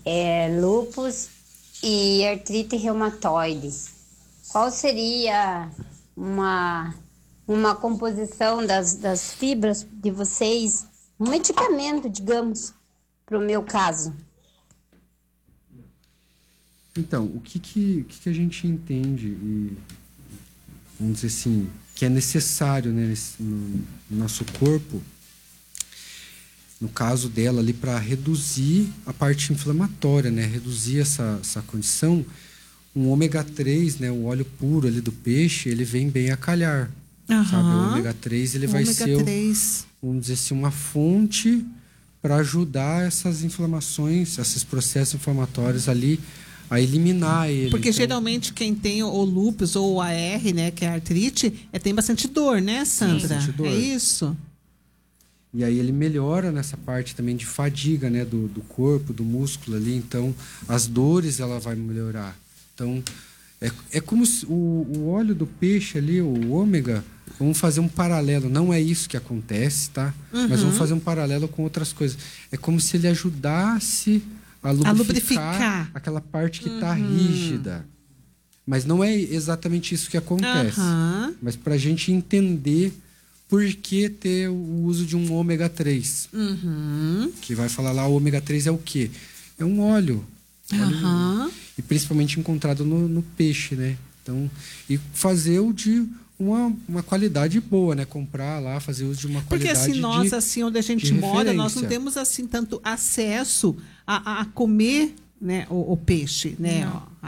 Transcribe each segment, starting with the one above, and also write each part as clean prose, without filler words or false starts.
lúpus e artrite reumatoide. Qual seria uma composição das fibras de vocês, um medicamento, digamos, para o meu caso? Então, o que a gente entende, e, vamos dizer assim, que é necessário, né, no nosso corpo, no caso dela ali, para reduzir a parte inflamatória, né, reduzir essa condição, um ômega 3, né, o óleo puro ali do peixe, ele vem bem a calhar. Sabe? O ômega 3, ele vai ser, vamos dizer assim, uma fonte para ajudar essas inflamações, esses processos inflamatórios ali, a eliminar ele. Porque então, geralmente quem tem o lúpus ou o AR, né, que é a artrite, tem bastante dor, né, Sandra? Bastante dor. É isso. E aí ele melhora nessa parte também de fadiga, né, do corpo, do músculo ali. Então, as dores ela vai melhorar. Então, é como se o óleo do peixe ali, o ômega, vamos fazer um paralelo. Não é isso que acontece, tá? Mas vamos fazer um paralelo com outras coisas. É como se ele ajudasse a lubrificar aquela parte que está rígida. Mas não é exatamente isso que acontece. Mas para a gente entender por que ter o uso de um ômega 3. Que vai falar lá, o ômega 3 é o quê? É um óleo. E principalmente encontrado no peixe, né? Então, e fazer o de uma qualidade boa, né? Comprar lá, fazer uso de uma qualidade. Porque assim, nós, assim, onde a gente mora, nós não temos assim tanto acesso a comer, né, o peixe, né?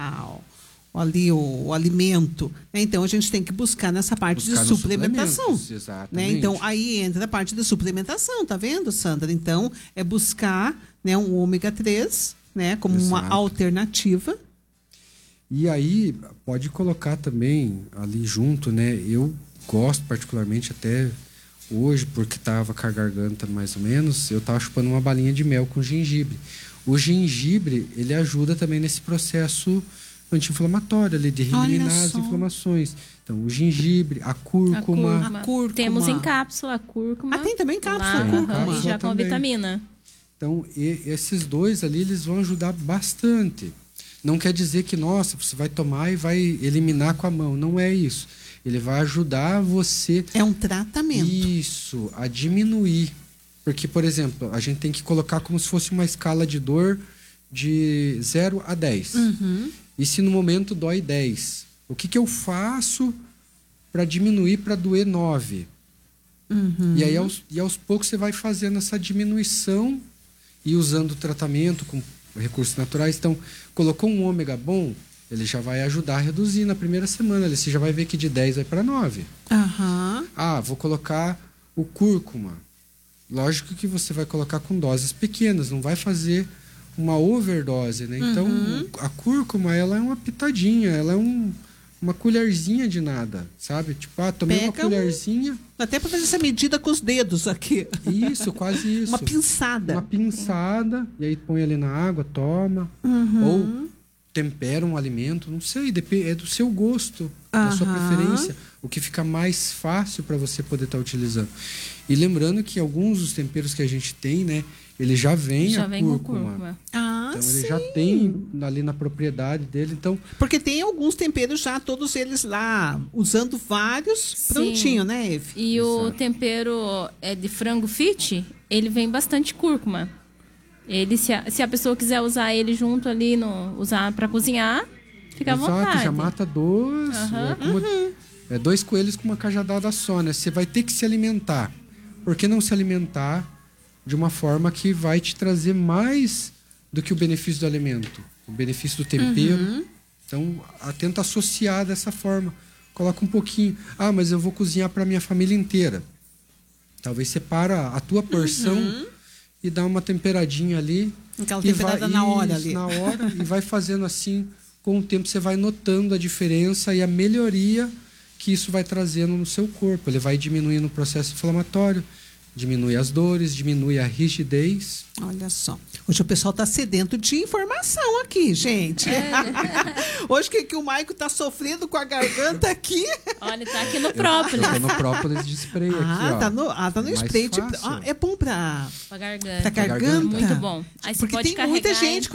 Ali o alimento. Né? Então a gente tem que buscar nessa parte de suplementação. Né? Então aí entra a parte de suplementação, tá vendo, Sandra? Então é buscar, né, um ômega 3, né, como uma alternativa. E aí pode colocar também ali junto, né? Eu gosto particularmente até hoje, porque estava com a garganta mais ou menos, eu estava chupando uma balinha de mel com gengibre. O gengibre, ele ajuda também nesse processo anti-inflamatório, ali, de eliminar as inflamações. Então, o gengibre, a cúrcuma. Temos em cápsula a cúrcuma. Tem também cápsula, cúrcuma. E já com a vitamina. Então, esses dois ali, eles vão ajudar bastante. Não quer dizer que, nossa, você vai tomar e vai eliminar com a mão. Não é isso. Ele vai ajudar você... É um tratamento. Isso, a diminuir. Porque, por exemplo, a gente tem que colocar como se fosse uma escala de dor de 0 a 10. E se no momento dói 10, o que eu faço para diminuir para doer 9? E aí, aos poucos, você vai fazendo essa diminuição e usando o tratamento com recursos naturais. Então, colocou um ômega bom, ele já vai ajudar a reduzir na primeira semana. Você já vai ver que de 10 vai para 9. Vou colocar o cúrcuma. Lógico que você vai colocar com doses pequenas, não vai fazer uma overdose, né? Então, a cúrcuma, ela é uma pitadinha, ela é uma colherzinha de nada, sabe? Tipo, tomei uma colherzinha... Até para fazer essa medida com os dedos aqui. Isso, quase isso. Uma pinçada. Uma pinçada, e aí põe ali na água, toma. Ou tempera um alimento, não sei, é do seu gosto, da sua preferência. O que fica mais fácil para você poder estar utilizando. E lembrando que alguns dos temperos que a gente tem, né? Ele já vem com cúrcuma. Então ele já tem ali na propriedade dele. Então, porque tem alguns temperos já, todos eles lá, usando vários, prontinho, né, Eve? E o tempero de frango fit, ele vem bastante cúrcuma. Ele, se a pessoa quiser usar ele junto ali, usar para cozinhar, fica à vontade. Já mata dois coelhos com uma cajadada só, né? Você vai ter que se alimentar. Por que não se alimentar de uma forma que vai te trazer mais do que o benefício do alimento, o benefício do tempero? Então, tenta associar dessa forma. Coloca um pouquinho. Mas eu vou cozinhar para a minha família inteira. Talvez separa a tua porção e dá uma temperadinha ali. Aquela temperada na hora ali. Na hora, e vai fazendo assim. Com o tempo, você vai notando a diferença e a melhoria que isso vai trazendo no seu corpo. Ele vai diminuindo o processo inflamatório, diminui as dores, diminui a rigidez. Olha só. Hoje o pessoal está sedento de informação aqui, gente. Hoje que o Maico está sofrendo com a garganta aqui. Olha, está aqui no própolis. Eu tô no própolis de spray aqui, ó. Tá no spray. É bom para garganta. Pra garganta. Muito bom. Aí você porque pode tem carregar muita gente